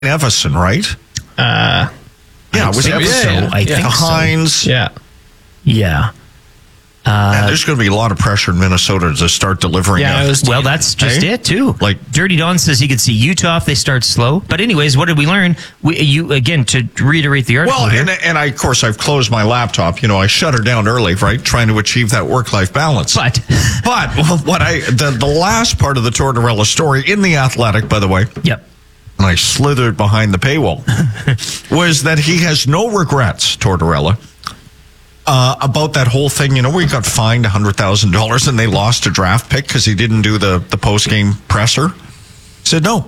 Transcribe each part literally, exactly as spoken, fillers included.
Everson, right? Uh, yeah, it was think Everson. so. Yeah, yeah. I think yeah. so. Hines. Yeah. Yeah. Man, there's going to be a lot of pressure in Minnesota to start delivering. Yeah, a- it was- Well, that's just Hey? it too. Like- Dirty Don says he could see Utah if they start slow. But anyways, what did we learn? We, you again to reiterate the article Well, here. and, and I, of course, I've closed my laptop. You know, I shut her down early, right? Trying to achieve that work-life balance. But But what I the, the last part of the Tortorella story in The Athletic, by the way, yep. and I slithered behind the paywall, was that he has no regrets, Tortorella, uh, about that whole thing. You know, where he got fined one hundred thousand dollars and they lost a draft pick because he didn't do the, the post-game presser. He said, no.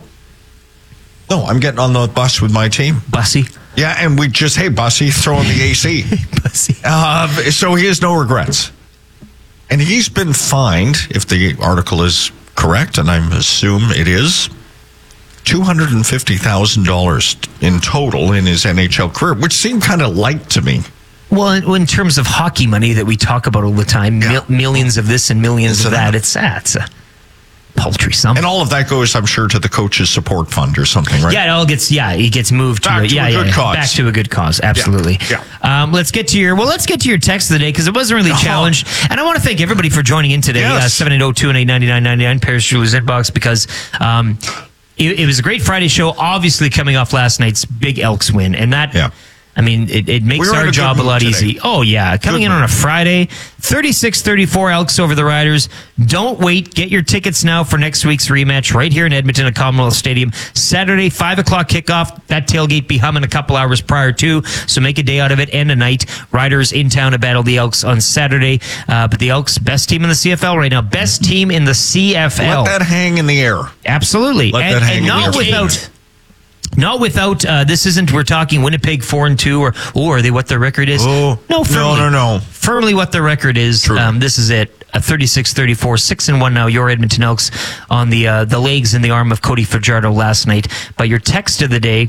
No, I'm getting on the bus with my team. Bussy. Yeah, and we just, hey, Bussy, throw in the A C. Bussy. Uh, so he has no regrets. And he's been fined, if the article is correct, and I assume it is, two hundred fifty thousand dollars in total in his N H L career, which seemed kind of light to me. Well, in, in terms of hockey money that we talk about all the time, Yeah. mil- millions of this and millions So of that, that- it's that's a paltry sum. And all of that goes, I'm sure, to the coaches' support fund or something, right? Yeah, it all gets yeah, it gets moved Back to, to yeah, a yeah, good yeah, cause. back to a good cause. Absolutely. Yeah, Um, let's get to your well, let's get to your text of the day because it wasn't really Oh. challenged. And I want to thank everybody for joining in today. Yes. Uh, seven eight zero two one eight nine nine nine nine Paris Julie's inbox because um, it, it was a great Friday show. Obviously, coming off last night's big Elks win, and that. Yeah. I mean, it, it makes We were in our a good job a mood lot today. easy. Oh, yeah. Coming Good in on a mood. Friday, thirty-six thirty-four Elks over the Riders. Don't wait. Get your tickets now for next week's rematch right here in Edmonton at Commonwealth Stadium. Saturday, five o'clock kickoff. That tailgate be humming a couple hours prior to, so make a day out of it and a night. Riders in town to battle the Elks on Saturday. Uh, but the Elks, best team in the C F L right now. Best team in the C F L. Let that hang in the air. Absolutely. Let and that hang and in the not air. without... Not without, uh, this isn't, we're talking Winnipeg four and two, or, or are they what their record is? Oh, no, firmly, no, no, no. Firmly what their record is. True. Um, this is it. A thirty-six thirty-four, six and one now. Your Edmonton Elks on the, uh, the legs and the arm of Cody Fajardo last night. But your text of the day,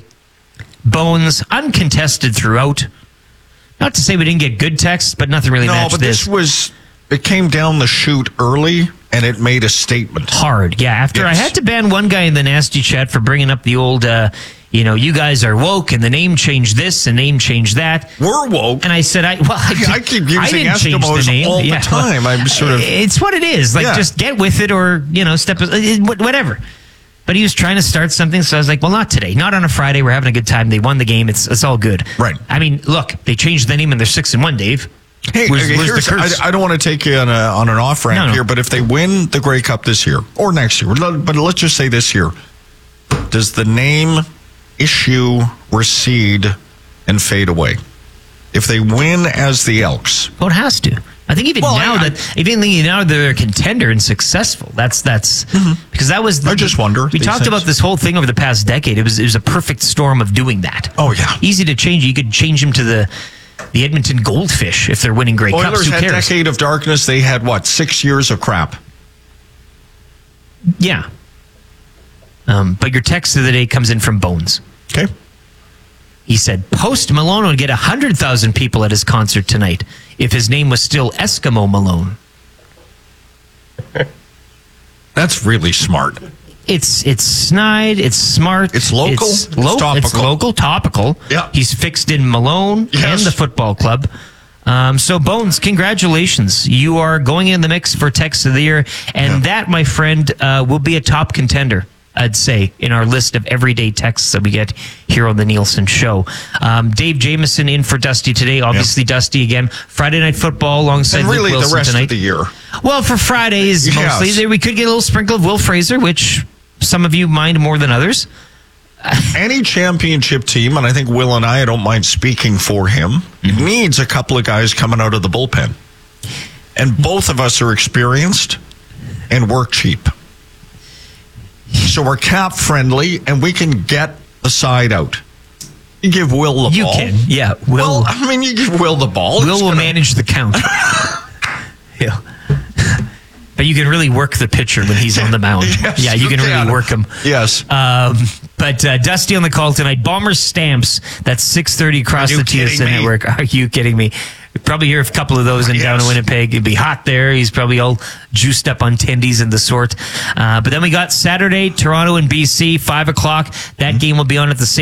Bones, uncontested throughout. Not to say we didn't get good texts, but nothing really No, matched but this. this was, it came down the chute early and it made a statement. Hard, yeah. After Yes. I had to ban one guy in the nasty chat for bringing up the old, uh, you know, you guys are woke and the name changed this and name changed that. We're woke. And I said, I well, I, I keep I using didn't change Eskimos the name. all the Yeah. time. I'm sort of- It's what it is. Like, Yeah. just get with it, or you know, step whatever. But he was trying to start something, so I was like, well, not today, not on a Friday. We're having a good time. They won the game. It's it's all good. Right. I mean, look, they changed the name and they're six and one. Dave. Hey, Where's- okay, where's the here's, curse? I, I don't want to take you on, a, on an off ramp No, no. here, but if they win the Grey Cup this year or next year, but let's just say this year, does the name issue recede and fade away? If they win as the Elks, Well, it has to. I think even Well, now I- that even now they're a contender and successful. That's that's because that was. The, I just wonder, We these talked things. about this whole thing over the past decade. It was it was a perfect storm of doing that. Oh, yeah. easy to change. You could change them to the the Edmonton Goldfish if they're winning Grey Cups. Oilers Who had cares? decade of darkness. They had what, six years of crap? Yeah. Um, but your text of the day comes in from Bones. Okay. He said, Post Malone would get one hundred thousand people at his concert tonight if his name was still Eskimo Malone. That's really smart. It's it's snide, it's smart. It's local, It's, it's lo- topical. It's local, topical. Yeah. He's fixed in Malone Yes. and the football club. Um, so, Bones, congratulations. You are going in the mix for Text of the Year. And Yeah. that, my friend, uh, will be a top contender, I'd say, in our list of everyday texts that we get here on the Nielsen Show. Um, Dave Jameson in for Dusty today. Obviously, Dusty again. Friday Night Football alongside And really Luke Wilson the rest tonight. of the year. Well, for Fridays, Yes. mostly. There, we could get a little sprinkle of Will Fraser, which some of you mind more than others. Any championship team, and I think Will and I, I don't mind speaking for him, Mm-hmm. needs a couple of guys coming out of the bullpen. And both of us are experienced and work cheap. So we're cap friendly and we can get the side out. You give Will the You ball. can, yeah. Will, Well, I mean, you give Will the ball. Will It's will gonna- manage the count. Yeah. But you can really work the pitcher when he's on the mound. Yes, yeah, you can really can. work him. Yes. Um, but uh, Dusty on the call tonight. Bomber Stamps. That's six thirty across Are you the T S kidding N me? network. Are you kidding me? You probably hear a couple of those in Yes. down in Winnipeg. It'd be hot there. He's probably all juiced up on tendies and the sort. Uh, but then we got Saturday, Toronto and B C, five o'clock. That game will be on at the same